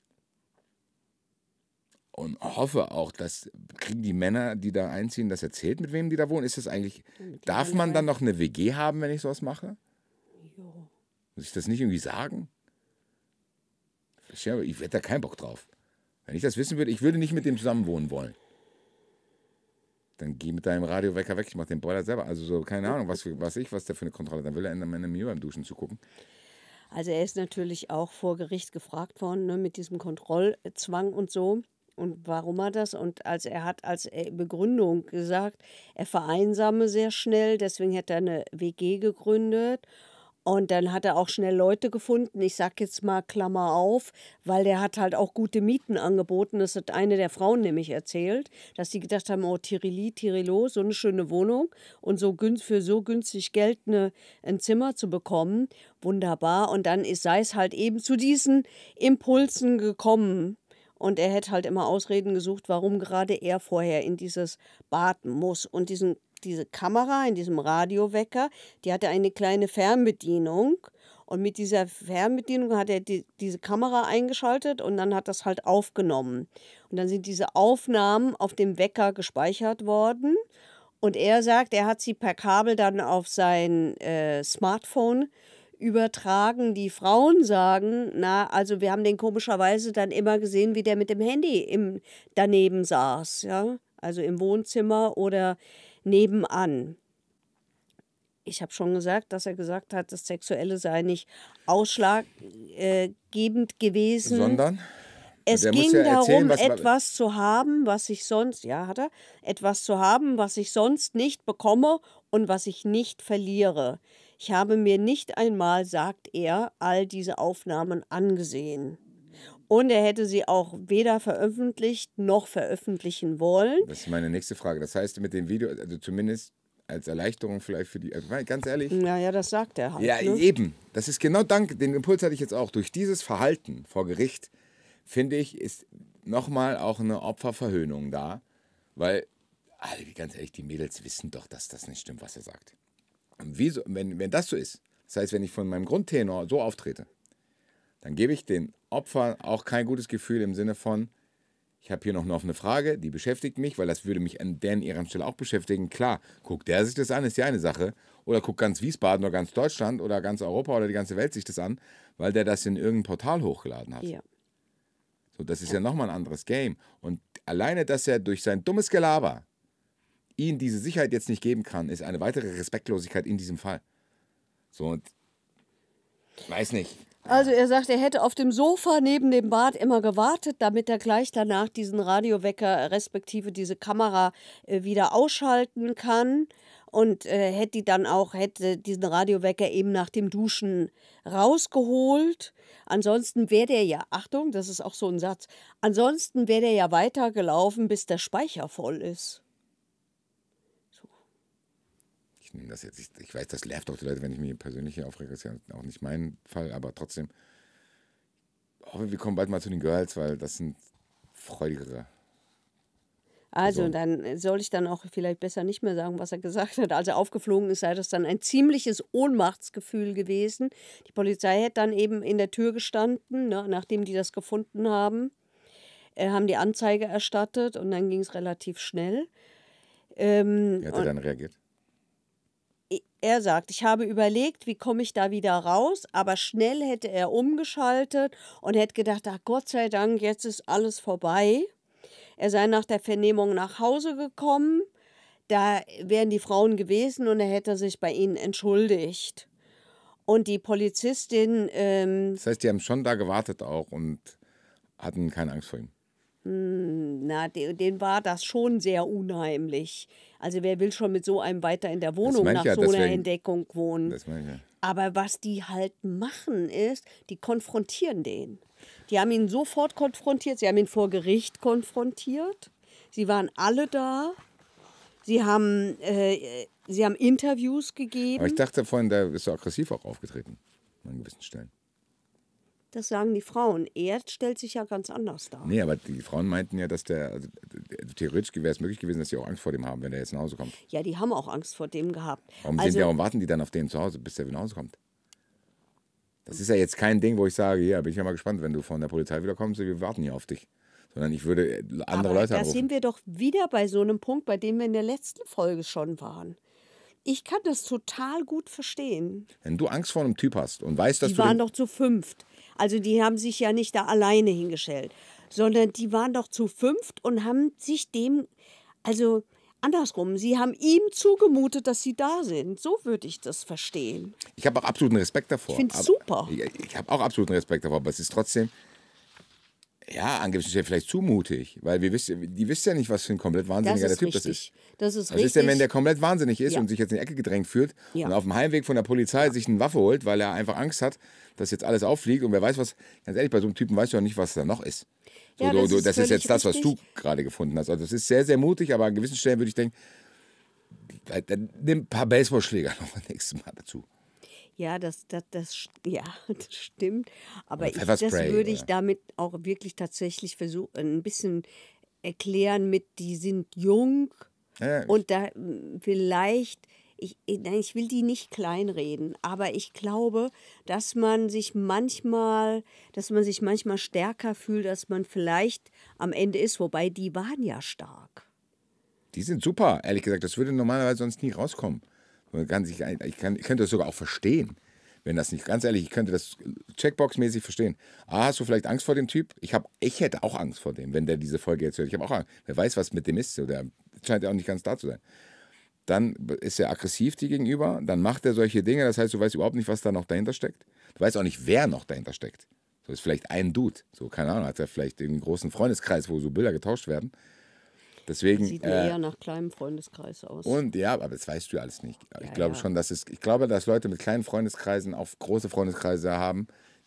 Und hoffe auch, dass kriegen die Männer, die da einziehen, das erzählt, mit wem die da wohnen. Ist das eigentlich, darf man dann noch eine WG haben, wenn ich sowas mache?
Jo.
Muss ich das nicht irgendwie sagen? Ich hätte da keinen Bock drauf. Wenn ich das wissen würde, ich würde nicht mit dem zusammen wohnen wollen. Dann geh mit deinem Radiowecker weg, ich mach den Boiler selber. Also so, keine Ahnung, was der für eine Kontrolle hat. Dann will er am Ende mir beim Duschen zugucken.
Also er ist natürlich auch vor Gericht gefragt worden, ne, mit diesem Kontrollzwang und so. Und warum er das? Und er hat als Begründung gesagt, er vereinsame sehr schnell, deswegen hat er eine WG gegründet. Und dann hat er auch schnell Leute gefunden, ich sag jetzt mal Klammer auf, weil der hat halt auch gute Mieten angeboten. Das hat eine der Frauen nämlich erzählt, dass die gedacht haben, oh Tirilo, so eine schöne Wohnung und für so günstig Geld ein Zimmer zu bekommen. Wunderbar. Und dann sei es halt eben zu diesen Impulsen gekommen. Und er hätte halt immer Ausreden gesucht, warum gerade er vorher in dieses Bad muss. Und diese Kamera in diesem Radiowecker, die hatte eine kleine Fernbedienung. Und mit dieser Fernbedienung hat er diese Kamera eingeschaltet und dann hat das halt aufgenommen. Und dann sind diese Aufnahmen auf dem Wecker gespeichert worden. Und er sagt, er hat sie per Kabel dann auf sein Smartphone übertragen. Die Frauen sagen, also wir haben den komischerweise dann immer gesehen, wie der mit dem Handy daneben saß. Ja? Also im Wohnzimmer oder nebenan. Ich habe schon gesagt, dass er gesagt hat, das Sexuelle sei nicht ausschlaggebend gewesen.
Sondern?
Es ging darum, etwas zu haben, was ich sonst, etwas zu haben, was ich sonst nicht bekomme und was ich nicht verliere. Ich habe mir nicht einmal, sagt er, all diese Aufnahmen angesehen. Und er hätte sie auch weder veröffentlicht noch veröffentlichen wollen.
Das ist meine nächste Frage. Das heißt, mit dem Video, also zumindest als Erleichterung vielleicht für die, also ganz ehrlich.
Naja, das sagt er halt.
Ja, eben. Das ist genau den Impuls hatte ich jetzt auch. Durch dieses Verhalten vor Gericht, finde ich, ist nochmal auch eine Opferverhöhnung da. Weil, ganz ehrlich, die Mädels wissen doch, dass das nicht stimmt, was er sagt. Und wieso, wenn das so ist, das heißt, wenn ich von meinem Grundtenor so auftrete, dann gebe ich den Opfern auch kein gutes Gefühl im Sinne von, ich habe hier noch eine offene Frage, die beschäftigt mich, weil das würde mich an ihrer Stelle auch beschäftigen. Klar, guckt der sich das an, ist ja eine Sache. Oder guckt ganz Wiesbaden oder ganz Deutschland oder ganz Europa oder die ganze Welt sich das an, weil der das in irgendein Portal hochgeladen hat.
Ja.
So, das ist ja nochmal ein anderes Game. Und alleine, dass er durch sein dummes Gelaber ihnen diese Sicherheit jetzt nicht geben kann, ist eine weitere Respektlosigkeit in diesem Fall. So, und ich weiß nicht.
Also er sagt, er hätte auf dem Sofa neben dem Bad immer gewartet, damit er gleich danach diesen Radiowecker respektive diese Kamera wieder ausschalten kann und hätte diesen Radiowecker eben nach dem Duschen rausgeholt. Ansonsten wäre der ja, Achtung, das ist auch so ein Satz, ansonsten wäre der ja weitergelaufen, bis der Speicher voll ist.
Ich nehme das jetzt, ich weiß, das nervt auch die Leute, wenn ich mich persönlich hier aufrege, das ist ja auch nicht mein Fall, aber trotzdem hoffe, wir kommen bald mal zu den Girls, weil das sind freudigere.
Also dann soll ich dann auch vielleicht besser nicht mehr sagen, was er gesagt hat. Als er aufgeflogen ist, sei das dann ein ziemliches Ohnmachtsgefühl gewesen. Die Polizei hätte dann eben in der Tür gestanden, nachdem die das gefunden haben, haben die Anzeige erstattet und dann ging es relativ schnell.
Wie hat er dann reagiert?
Er sagt, ich habe überlegt, wie komme ich da wieder raus, aber schnell hätte er umgeschaltet und hätte gedacht, ach Gott sei Dank, jetzt ist alles vorbei. Er sei nach der Vernehmung nach Hause gekommen, da wären die Frauen gewesen und er hätte sich bei ihnen entschuldigt. Und die Polizistin...
das heißt, die haben schon da gewartet auch und hatten keine Angst vor ihm?
Denen war das schon sehr unheimlich. Also wer will schon mit so einem weiter in der Wohnung nach so einer Entdeckung wohnen?
Das meine ich ja.
Aber was die halt machen ist, die konfrontieren den. Die haben ihn sofort konfrontiert, sie haben ihn vor Gericht konfrontiert. Sie waren alle da. Sie haben Interviews gegeben.
Aber ich dachte vorhin, der ist so aggressiv auch aufgetreten an gewissen Stellen.
Das sagen die Frauen. Er stellt sich ja ganz anders dar.
Nee, aber die Frauen meinten ja, dass theoretisch wäre es möglich gewesen, dass sie auch Angst vor dem haben, wenn der jetzt nach Hause kommt.
Ja, die haben auch Angst vor dem gehabt.
Warum warten die dann auf den zu Hause, bis der wieder nach Hause kommt? Das ist ja jetzt kein Ding, wo ich sage, ja, bin ich ja mal gespannt, wenn du von der Polizei wiederkommst, wir warten hier auf dich. Sondern ich würde andere Leute anrufen.
Da sind wir doch wieder bei so einem Punkt, bei dem wir in der letzten Folge schon waren. Ich kann das total gut verstehen.
Wenn du Angst vor einem Typ hast und weißt, dass
die waren doch zu fünft. Also die haben sich ja nicht da alleine hingestellt, sondern die waren doch zu fünft und haben sich also andersrum, sie haben ihm zugemutet, dass sie da sind. So würde ich das verstehen.
Ich habe auch absoluten Respekt davor.
Ich finde es super.
Ich habe auch absoluten Respekt davor, aber es ist trotzdem, Ja, an gewissen Stellen vielleicht zu mutig, weil die wisst ja nicht, was für ein komplett wahnsinniger der Typ das ist.
Das ist
Was
richtig.
ist denn, wenn der komplett wahnsinnig ist und sich jetzt in die Ecke gedrängt fühlt und auf dem Heimweg von der Polizei sich eine Waffe holt, weil er einfach Angst hat, dass jetzt alles auffliegt und wer weiß was, ganz ehrlich, bei so einem Typen weißt du ja nicht, was da noch ist. So,
Ja,
das ist jetzt das, was
richtig.
du gerade gefunden hast. Also das ist sehr, sehr mutig, aber an gewissen Stellen würde ich denken, dann nimm ein paar Baseballschläger noch nächstes Mal dazu.
Ja, das stimmt. Aber
Oder
das
Pfefferspray,
würde ich
oder?
damit auch wirklich tatsächlich versuchen, ein bisschen erklären mit, die sind jung
Ja,
und da vielleicht, nein, ich will die nicht kleinreden, aber ich glaube, dass man sich manchmal stärker fühlt, als man vielleicht am Ende ist, wobei die waren ja stark.
die sind super, ehrlich gesagt. Das würde normalerweise sonst nie rauskommen. Ich könnte das sogar auch verstehen, wenn das nicht, ganz ehrlich, ich könnte das Checkbox-mäßig verstehen. Hast du vielleicht Angst vor dem Typ? Ich hätte auch Angst vor dem, wenn der diese Folge jetzt hört. Ich habe auch Angst. Wer weiß, was mit dem ist. Der scheint ja auch nicht ganz da zu sein. Dann ist er aggressiv dir gegenüber, dann macht er solche Dinge, das heißt, du weißt überhaupt nicht, was da noch dahinter steckt. Du weißt auch nicht, wer noch dahinter steckt. So ist vielleicht ein Dude, so, keine Ahnung, hat er vielleicht einen großen Freundeskreis, wo so Bilder getauscht werden. Deswegen,
Sieht mir eher nach kleinem Freundeskreis aus.
und ja, aber das weißt du ja alles nicht. Ich glaube schon, ich glaube, dass Leute mit kleinen Freundeskreisen auch große Freundeskreise haben,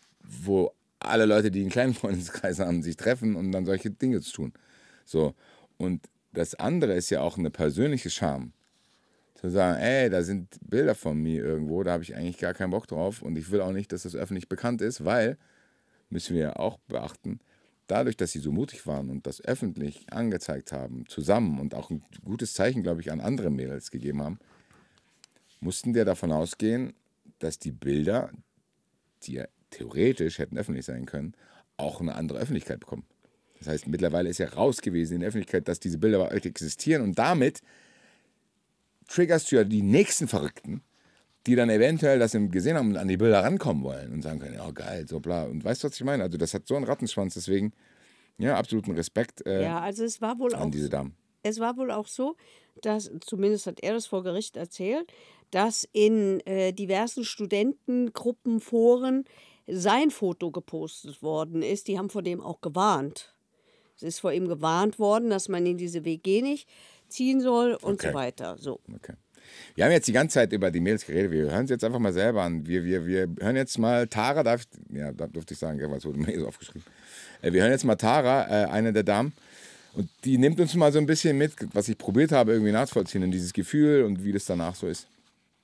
wo alle Leute, die einen kleinen Freundeskreis haben, sich treffen, um dann solche Dinge zu tun. So. Und das andere ist ja auch eine persönliche Scham. Zu sagen, ey, da sind Bilder von mir irgendwo, da habe ich eigentlich gar keinen Bock drauf und ich will auch nicht, dass das öffentlich bekannt ist, weil, müssen wir ja auch beachten, dadurch, dass sie so mutig waren und das öffentlich angezeigt haben, zusammen und auch ein gutes Zeichen, glaube ich, an andere Mädels gegeben haben, mussten wir davon ausgehen, dass die Bilder, die ja theoretisch hätten öffentlich sein können, auch eine andere Öffentlichkeit bekommen. Das heißt, mittlerweile ist ja raus gewesen in der Öffentlichkeit, dass diese Bilder bei euch existieren und damit triggerst du ja die nächsten Verrückten, die dann eventuell das gesehen haben und an die Bilder rankommen wollen und sagen können, ja geil, so bla. Und weißt du, was ich meine? Also das hat so einen Rattenschwanz, deswegen, ja, absoluten Respekt
Also es war wohl
an
auch
diese Damen.
Es war wohl auch so, dass, zumindest hat er das vor Gericht erzählt, dass in diversen Studentengruppen, Foren sein Foto gepostet worden ist. Die haben vor dem auch gewarnt. Es ist vor ihm gewarnt worden, dass man in diese WG nicht ziehen soll und so weiter. So.
Okay. Wir haben jetzt die ganze Zeit über die Mails geredet. Wir hören es jetzt einfach mal selber an. Wir hören jetzt mal Tara, da durfte ich sagen, was wurde mir so aufgeschrieben. Wir hören jetzt mal Tara, eine der Damen. Und die nimmt uns mal so ein bisschen mit, was ich probiert habe, irgendwie nachzuvollziehen in dieses Gefühl und wie das danach so ist.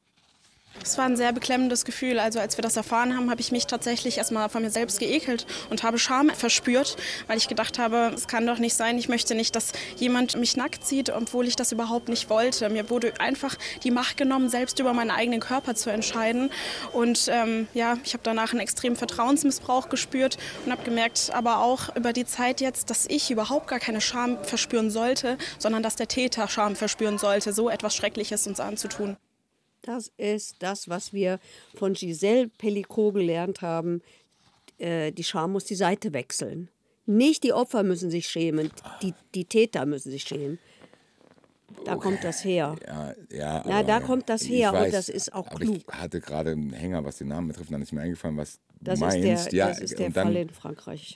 Es war ein sehr beklemmendes Gefühl. Also als wir das erfahren haben, habe ich mich tatsächlich erstmal von mir selbst geekelt und habe Scham verspürt, weil ich gedacht habe, es kann doch nicht sein, ich möchte nicht, dass jemand mich nackt sieht, obwohl ich das überhaupt nicht wollte. Mir wurde einfach die Macht genommen, selbst über meinen eigenen Körper zu entscheiden. Und ich habe danach einen extremen Vertrauensmissbrauch gespürt und habe gemerkt, aber auch über die Zeit jetzt, dass ich überhaupt gar keine Scham verspüren sollte, sondern dass der Täter Scham verspüren sollte, so etwas Schreckliches uns anzutun.
Das ist das, was wir von Giselle Pellicot gelernt haben. Die Scham muss die Seite wechseln. Nicht die Opfer müssen sich schämen, die Täter müssen sich schämen. Da kommt das her. Da kommt das her und das ist auch klug.
Ich hatte gerade einen Hänger, was den Namen betrifft, dann ist mir eingefallen, was
das
du meinst.
Das ist der Fall in Frankreich.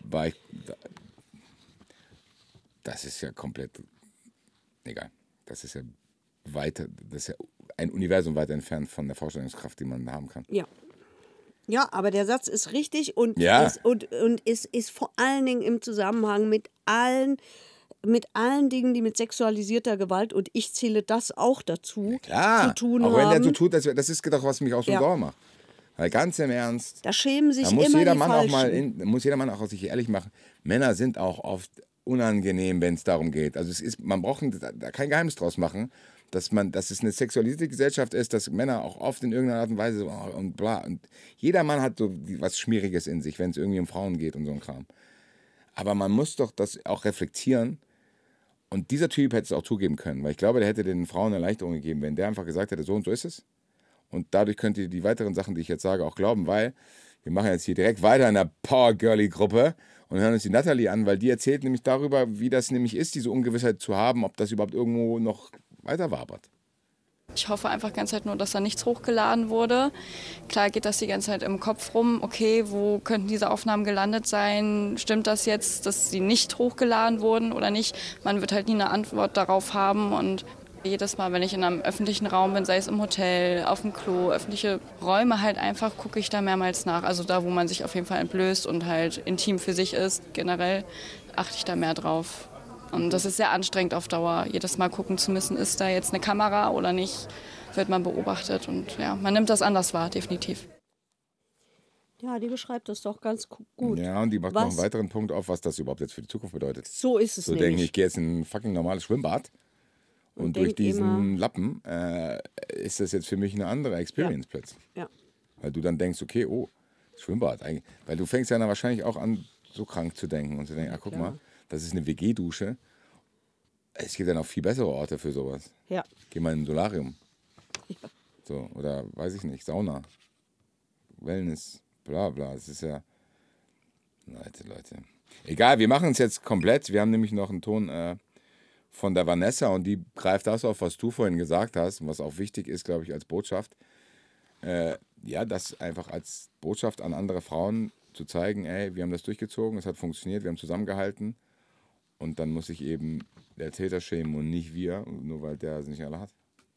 Das ist ja komplett egal. Das ist ja ein Universum weit entfernt von der Vorstellungskraft, die man haben kann.
Ja, aber der Satz ist richtig und ist vor allen Dingen im Zusammenhang mit allen Dingen, die mit sexualisierter Gewalt, und ich zähle das auch dazu, zu tun haben.
Auch wenn der so tut, das ist doch, was mich auch so sauer macht. Weil ganz im Ernst,
da schämen sich
muss
immer
jeder
die
Mann
Falschen.
muss jeder Mann auch sich ehrlich machen. Männer sind auch oft unangenehm, wenn es darum geht. Also man braucht da kein Geheimnis draus machen, dass es eine sexualisierte Gesellschaft ist, dass Männer auch oft in irgendeiner Art und Weise und bla. Und jeder Mann hat so was Schmieriges in sich, wenn es irgendwie um Frauen geht und so ein Kram. Aber man muss doch das auch reflektieren. Und dieser Typ hätte es auch zugeben können, weil ich glaube, der hätte den Frauen eine Erleichterung gegeben, wenn der einfach gesagt hätte, so und so ist es. Und dadurch könnt ihr die weiteren Sachen, die ich jetzt sage, auch glauben, weil wir machen jetzt hier direkt weiter in der Power-Girly-Gruppe und hören uns die Natalie an, weil die erzählt nämlich darüber, wie das nämlich ist, diese Ungewissheit zu haben, ob das überhaupt irgendwo noch weiter wabert.
Ich hoffe einfach die ganze Zeit nur, dass da nichts hochgeladen wurde. Klar geht das die ganze Zeit im Kopf rum. Okay, wo könnten diese Aufnahmen gelandet sein? Stimmt das jetzt, dass sie nicht hochgeladen wurden oder nicht? Man wird halt nie eine Antwort darauf haben. Und jedes Mal, wenn ich in einem öffentlichen Raum bin, sei es im Hotel, auf dem Klo, öffentliche Räume halt einfach, gucke ich da mehrmals nach. Also da, wo man sich auf jeden Fall entblößt und halt intim für sich ist, generell achte ich da mehr drauf. Und das ist sehr anstrengend auf Dauer, jedes Mal gucken zu müssen, ist da jetzt eine Kamera oder nicht, wird man beobachtet. Und ja, man nimmt das anders wahr, definitiv.
Ja, die beschreibt das doch ganz gut.
Ja, und die macht noch einen weiteren Punkt auf, was das überhaupt jetzt für die Zukunft bedeutet.
So ist es nämlich.
So denke ich, gehe jetzt in ein fucking normales Schwimmbad und durch diesen Lappen ist das jetzt für mich eine andere Experience plötzlich.
Ja.
Weil du dann denkst, okay, oh, Schwimmbad. Weil du fängst ja dann wahrscheinlich auch an, so krank zu denken und zu denken, guck mal, das ist eine WG-Dusche. Es gibt ja noch viel bessere Orte für sowas.
Ja.
Geh mal in ein Solarium. Ja. So, oder weiß ich nicht, Sauna, Wellness, bla bla. Das ist ja. Leute. Egal, wir machen es jetzt komplett. Wir haben nämlich noch einen Ton von der Vanessa und die greift das auf, was du vorhin gesagt hast und was auch wichtig ist, glaube ich, als Botschaft. Ja, das einfach als Botschaft an andere Frauen zu zeigen, ey, wir haben das durchgezogen, es hat funktioniert, wir haben zusammengehalten und dann muss sich eben der Täter schämen und nicht wir, nur weil der es nicht alle hat.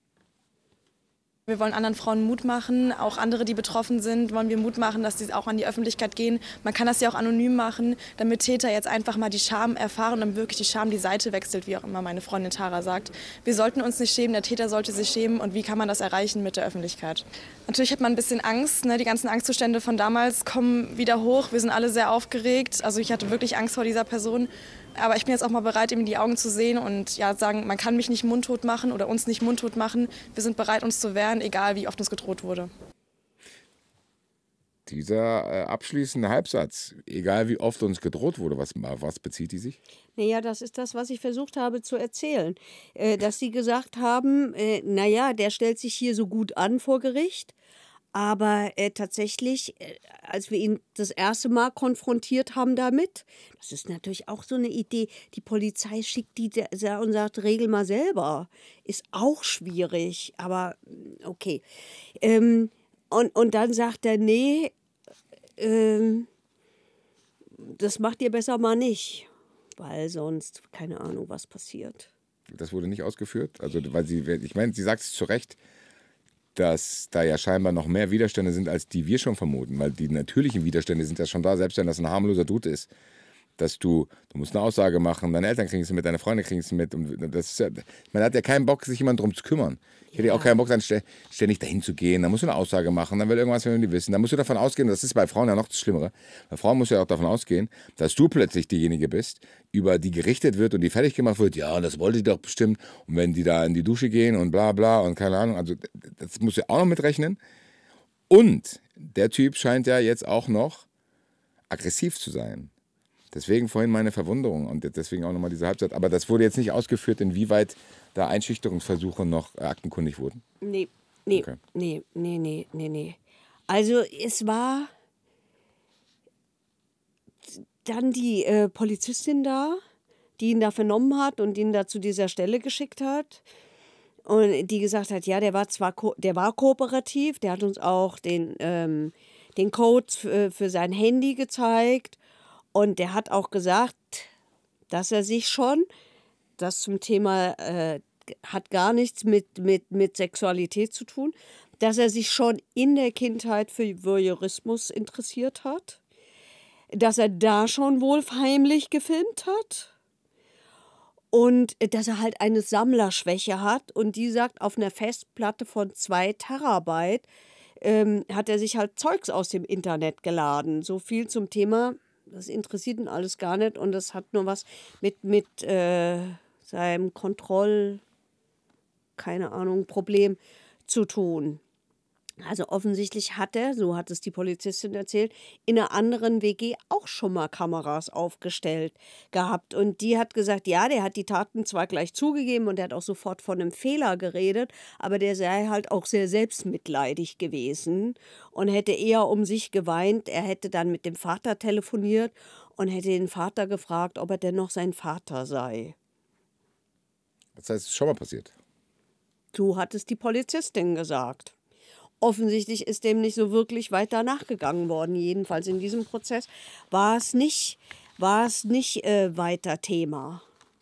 Wir wollen anderen Frauen Mut machen, auch andere, die betroffen sind, wollen wir Mut machen, dass sie auch an die Öffentlichkeit gehen. Man kann das ja auch anonym machen, damit Täter jetzt einfach mal die Scham erfahren und dann wirklich die Scham die Seite wechselt, wie auch immer meine Freundin Tara sagt. Wir sollten uns nicht schämen, der Täter sollte sich schämen und wie kann man das erreichen mit der Öffentlichkeit? Natürlich hat man ein bisschen Angst, ne? Die ganzen Angstzustände von damals kommen wieder hoch, wir sind alle sehr aufgeregt, also ich hatte wirklich Angst vor dieser Person. Aber ich bin jetzt auch mal bereit, ihm in die Augen zu sehen und ja, sagen, man kann mich nicht mundtot machen oder uns nicht mundtot machen. Wir sind bereit, uns zu wehren, egal wie oft uns gedroht wurde.
Dieser abschließende Halbsatz, egal wie oft uns gedroht wurde, was bezieht die sich?
Naja, das ist das, was ich versucht habe zu erzählen. Dass sie gesagt haben, naja, der stellt sich hier so gut an vor Gericht. Aber tatsächlich, als wir ihn das erste Mal konfrontiert haben damit, das ist natürlich auch so eine Idee, die Polizei schickt die und sagt, regel mal selber. Ist auch schwierig, aber okay. Und dann sagt er, nee, das macht ihr besser mal nicht, weil sonst keine Ahnung, was passiert.
Das wurde nicht ausgeführt? Also, weil ich meine, sie sagt es zu Recht, dass da ja scheinbar noch mehr Widerstände sind, als die wir schon vermuten. Weil die natürlichen Widerstände sind ja schon da, selbst wenn das ein harmloser Dude ist. Dass du musst eine Aussage machen, deine Eltern kriegen es mit, deine Freunde kriegen es mit. Und das ist ja, man hat ja keinen Bock, sich jemand drum zu kümmern. Ich hätte ja auch keinen Bock, dann ständig dahin zu gehen. Dann musst du eine Aussage machen, dann will irgendwas von dir wissen. Dann musst du davon ausgehen, das ist bei Frauen ja noch das Schlimmere. Bei Frauen musst du ja auch davon ausgehen, dass du plötzlich diejenige bist, über die gerichtet wird und die fertig gemacht wird. Ja, und das wollte die doch bestimmt. Und wenn die da in die Dusche gehen und bla bla und keine Ahnung, also das musst du ja auch noch mitrechnen. Und der Typ scheint ja jetzt auch noch aggressiv zu sein. Deswegen vorhin meine Verwunderung und deswegen auch nochmal diese Halbzeit. Aber das wurde jetzt nicht ausgeführt, inwieweit da Einschüchterungsversuche noch aktenkundig wurden?
Nee.
Okay.
Nee. Also es war dann die Polizistin da, die ihn da vernommen hat und ihn da zu dieser Stelle geschickt hat. Und die gesagt hat, ja, der war kooperativ, der hat uns auch den Code für sein Handy gezeigt. Und der hat auch gesagt, dass er sich schon, das zum Thema hat gar nichts mit Sexualität zu tun, dass er sich schon in der Kindheit für Voyeurismus interessiert hat, dass er da schon wohl heimlich gefilmt hat und dass er halt eine Sammlerschwäche hat. Und die sagt, auf einer Festplatte von 2 Terabyte hat er sich halt Zeugs aus dem Internet geladen. So viel zum Thema. Das interessiert ihn alles gar nicht und das hat nur was mit seinem Problem zu tun. Also offensichtlich hat er, so hat es die Polizistin erzählt, in einer anderen WG auch schon mal Kameras aufgestellt gehabt. Und die hat gesagt, ja, der hat die Taten zwar gleich zugegeben und der hat auch sofort von einem Fehler geredet, aber der sei halt auch sehr selbstmitleidig gewesen und hätte eher um sich geweint. Er hätte dann mit dem Vater telefoniert und hätte den Vater gefragt, ob er denn noch sein Vater sei.
Das heißt, es ist schon mal passiert.
So hat es die Polizistin gesagt. Offensichtlich ist dem nicht so wirklich weiter nachgegangen worden. Jedenfalls in diesem Prozess war es nicht weiter Thema.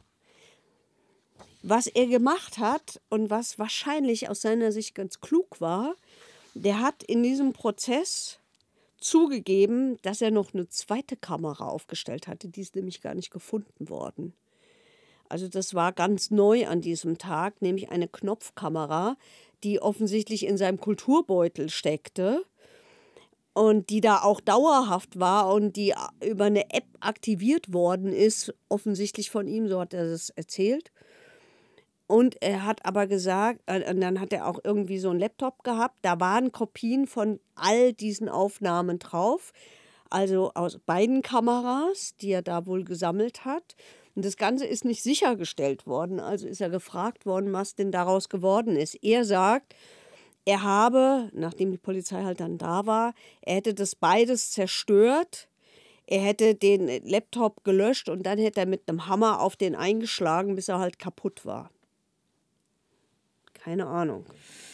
Was er gemacht hat und was wahrscheinlich aus seiner Sicht ganz klug war, der hat in diesem Prozess zugegeben, dass er noch eine zweite Kamera aufgestellt hatte. Die ist nämlich gar nicht gefunden worden. Also das war ganz neu an diesem Tag, nämlich eine Knopfkamera, die offensichtlich in seinem Kulturbeutel steckte und die da auch dauerhaft war und die über eine App aktiviert worden ist, offensichtlich von ihm, so hat er das erzählt. Und er hat aber gesagt, und dann hat er auch irgendwie so einen Laptop gehabt, da waren Kopien von all diesen Aufnahmen drauf, also aus beiden Kameras, die er da wohl gesammelt hat. Und das Ganze ist nicht sichergestellt worden, also ist er gefragt worden, was denn daraus geworden ist. Er sagt, er habe, nachdem die Polizei halt dann da war, er hätte das beides zerstört. Er hätte den Laptop gelöscht und dann hätte er mit einem Hammer auf den eingeschlagen, bis er halt kaputt war. Keine Ahnung.